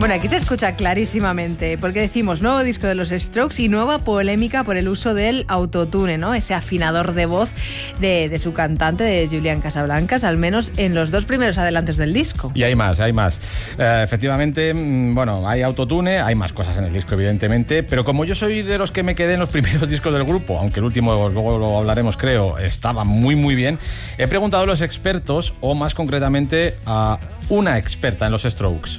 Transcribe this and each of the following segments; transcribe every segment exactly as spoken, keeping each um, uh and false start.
Bueno, aquí se escucha clarísimamente, porque decimos nuevo disco de los Strokes y nueva polémica por el uso del autotune, ¿no? Ese afinador de voz de, de su cantante, de Julian Casablancas, al menos en los dos primeros adelantos del disco. Y hay más, hay más. Eh, efectivamente, bueno, hay autotune, hay más cosas en el disco, evidentemente, pero como yo soy de los que me quedé en los primeros discos del grupo, aunque el último, luego lo hablaremos, creo, estaba muy, muy bien, he preguntado a los expertos, o más concretamente a una experta en los Strokes.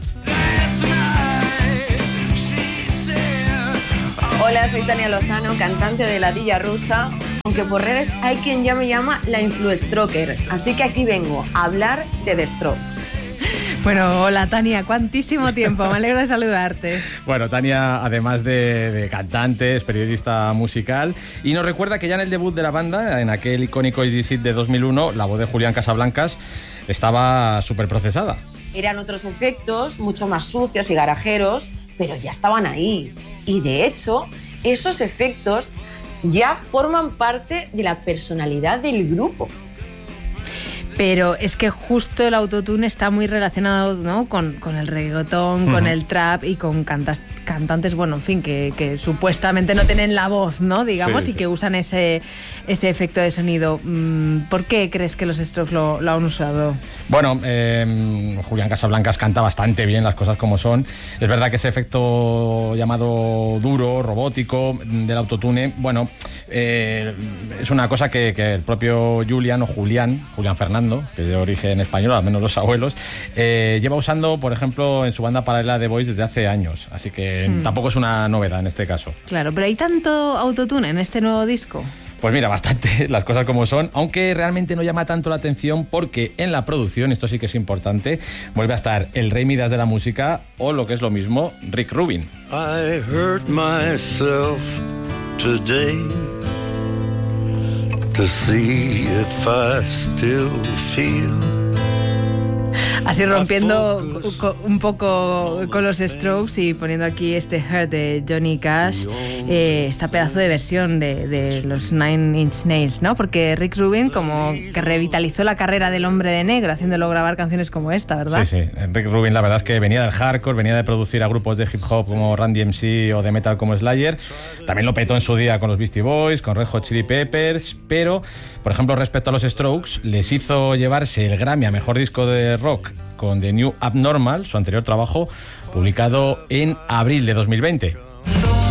Hola, soy Tania Lozano, cantante de La Dilla Rusa, aunque por redes hay quien ya me llama la Influestroker, así que aquí vengo a hablar de The Strokes. Bueno, hola Tania, cuantísimo tiempo, me alegro de saludarte. Bueno, Tania, además de, de cantante, es periodista musical y nos recuerda que ya en el debut de la banda, en aquel icónico Is This It de dos mil uno, la voz de Julian Casablancas estaba súper procesada. Eran otros efectos, mucho más sucios y garajeros, pero ya estaban ahí. Y de hecho, esos efectos ya forman parte de la personalidad del grupo. Pero es que justo el autotune está muy relacionado, ¿no? con, con el reggaetón, uh-huh. con el trap y con cantas, cantantes, bueno, en fin, que, que supuestamente no tienen la voz, ¿no? Digamos, sí, y sí. que usan ese, ese efecto de sonido. ¿Por qué crees que los Strokes lo, lo han usado? Bueno, eh, Julian Casablancas canta bastante bien, las cosas como son. Es verdad que ese efecto llamado duro, robótico, del autotune, bueno, eh, es una cosa que, que el propio Julian o Julián, Julián Fernández, que es de origen español, al menos los abuelos, eh, lleva usando, por ejemplo, en su banda paralela The Voice desde hace años, así que mm. tampoco es una novedad en este caso. Claro, pero ¿hay tanto autotune en este nuevo disco? Pues mira, bastante, las cosas como son, aunque realmente no llama tanto la atención porque en la producción, esto sí que es importante, vuelve a estar el rey Midas de la música, o lo que es lo mismo, Rick Rubin. I hurt myself today to see if I still feel. Así rompiendo un poco con los Strokes y poniendo aquí este Hurt de Johnny Cash, eh, esta pedazo de versión de, de los Nine Inch Nails, ¿no? Porque Rick Rubin como que revitalizó la carrera del hombre de negro haciéndolo grabar canciones como esta, ¿verdad? Sí, sí. Rick Rubin la verdad es que venía del hardcore, venía de producir a grupos de hip hop como Run D M C o de metal como Slayer. También lo petó en su día con los Beastie Boys, con Red Hot Chili Peppers, pero, por ejemplo, respecto a los Strokes, les hizo llevarse el Grammy a Mejor Disco de Rock con The New Abnormal, su anterior trabajo, publicado en abril de dos mil veinte.